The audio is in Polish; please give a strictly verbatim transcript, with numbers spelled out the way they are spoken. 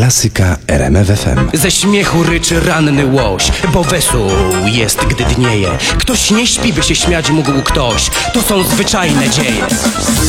Klasyka R M F F M. Ze śmiechu ryczy ranny łoś, bo wesół jest, gdy dnieje. Ktoś nie śpi, by się śmiać mógł ktoś. To są zwyczajne dzieje.